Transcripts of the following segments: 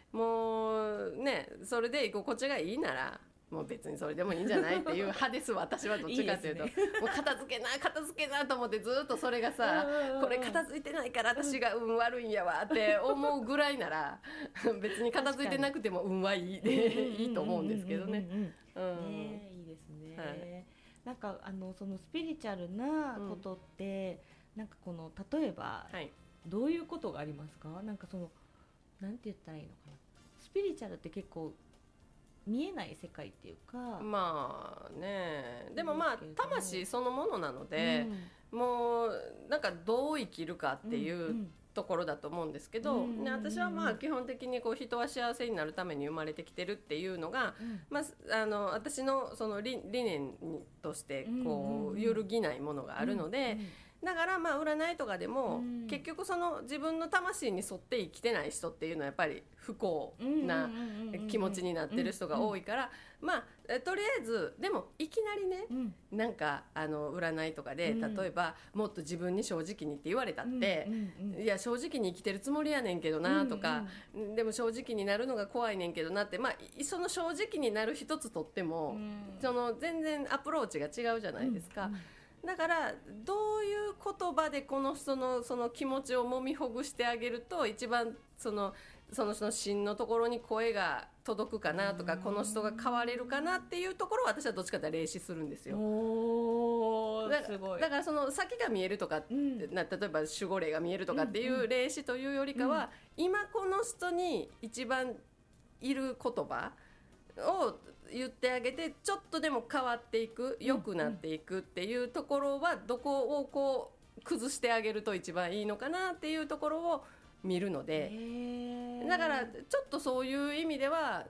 もうねそれで居心地がいいならもう別にそれでもいいんじゃないっていう派です私はどっちかというといいですねもう片付けなと思ってずっとそれがさこれ片付いてないから私が運悪いんやわって思うぐらいなら別に片付いてなくても運はいいでいいと思うんですけどね。 いいですね、 はい、 なんかそのスピリチュアルなことって、なんかこの例えば、はい、どういうことがありますか？なんかそのなんて言ったらいいのかな、スピリチュアルって結構見えない世界っていうか、 まあねでもまあ魂そのものなので、もうなんかどう生きるかっていうところだと思うんですけど、ね、私はまあ基本的にこう人は幸せになるために生まれてきてるっていうのが、まあ、私のその理念としてこう揺るぎないものがあるので、だからまあ占いとかでも結局その自分の魂に沿って生きてない人っていうのはやっぱり不幸な気持ちになってる人が多いから、まあとりあえずでもいきなりね、なんか占いとかで例えばもっと自分に正直にって言われたって、いや正直に生きてるつもりやねんけどなとか、でも正直になるのが怖いねんけどなって、まあその正直になる一つとっても、その全然アプローチが違うじゃないですか。だからどういう言葉でこの人のその気持ちをもみほぐしてあげると一番その人の芯のところに声が届くかなとか、この人が変われるかなっていうところを私はどっちかというと霊視するんですよ。 すごい。 だからその先が見えるとか、例えば守護霊が見えるとかっていう霊視というよりかは、今この人に一番いる言葉を言ってあげてちょっとでも変わっていく、良くなっていくっていうところはどこをこう崩してあげると一番いいのかなっていうところを見るので、だからちょっとそういう意味では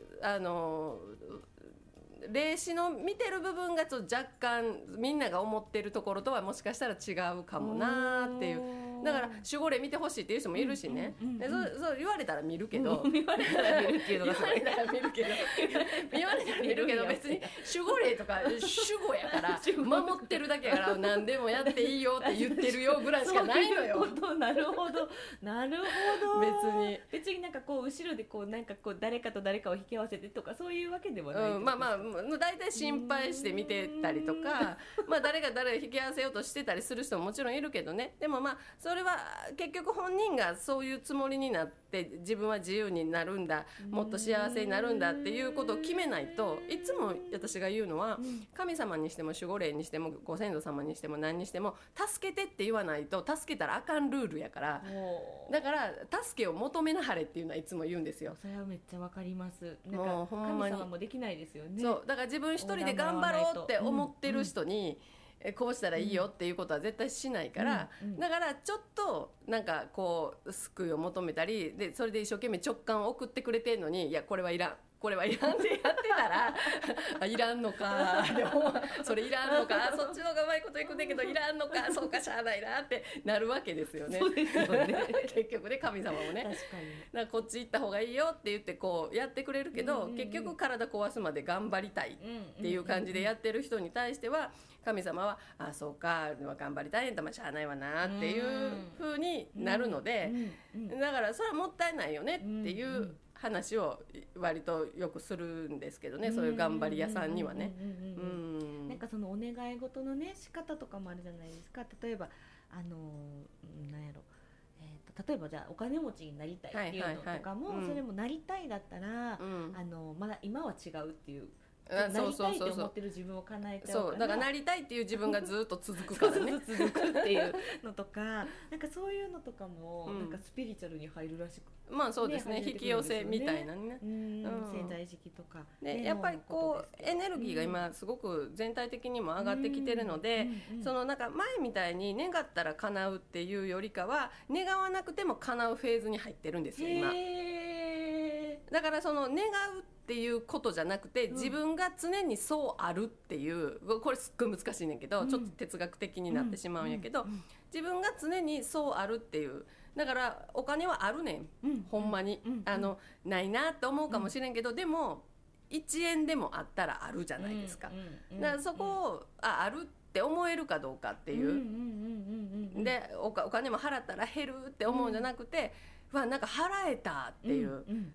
霊視の見てる部分がちょっと若干みんなが思ってるところとはもしかしたら違うかもなっていう。だから守護霊見てほしいっていう人もいるしね、そう言われたら見るけど、 言われたら見るっていうのがすごい言われたら見るけど言われたら見るけど別に守護霊とか守護やから守ってるだけやから何でもやっていいよって言ってるよぐらいしかないのよ。 なるほどなるほど。別になんかこう後ろでこうなんかこう誰かと誰かを引き合わせてとかそういうわけではない、 まあまあ大体心配して見てたりとか、まあ誰が誰を引き合わせようとしてたりする人ももちろんいるけどね、でもまあそれは結局本人がそういうつもりになって自分は自由になるんだ、もっと幸せになるんだっていうことを決めないと、いつも私が言うのは、神様にしても守護霊にしてもご先祖様にしても何にしても助けてって言わないと助けたらあかんルールやから、だから助けを求めなはれっていうのはいつも言うんですよ。 それはめっちゃわかります。なんか神様もできないですよね。 そうだから自分一人で頑張ろうって思ってる人に、こうしたらいいよっていうことは絶対しないから、だからちょっとなんかこう救いを求めたりで、それで一生懸命直感を送ってくれてるのに、いやこれはいらんこれはいらんってやってたらあいらんのかでもそれいらんのかそっちの方がうまいこといくんだけどいらんのかそうかしゃあないなってなるわけですよね。 そうですよね結局ね神様もね確かにだからこっち行った方がいいよって言ってこうやってくれるけど、結局体壊すまで頑張りたいっていう感じでやってる人に対しては神様はあそうか頑張りたいんだまあしゃあないわなっていう風になるので、だからそれはもったいないよねっていう話を割とよくするんですけどね、そういう頑張り屋さんにはね。 なんかそのお願い事のね仕方とかもあるじゃないですか。例えばなんやろ、例えばじゃあお金持ちになりたいっていうのとかも、それもなりたいだったら、まだ今は違うっていう。なりたいって思ってる自分を叶えちゃうから、 そうだからなりたいっていう自分がずっと続くからね続くっていうのとかなんかそういうのとかも、なんかスピリチュアルに入るらしく、 まあそうですね、引き寄せみたいなね、 潜在意識とかでやっぱりこうエネルギーが今すごく全体的にも上がってきてるので、そのなんか前みたいに願ったら叶うっていうよりかは願わなくても叶うフェーズに入ってるんですよ今。だからその願うっていうことじゃなくて、自分が常にそうあるっていう、これすっごい難しいねんけど、ちょっと哲学的になってしまうんやけど、自分が常にそうあるっていう、だからお金はあるねん、ほんまに、ないなって思うかもしれんけど、でも1円でもあったらあるじゃないですか。だからそこをあるって思えるかどうかっていう、でお金も払ったら減るって思うんじゃなくて、なんか払えたっていう、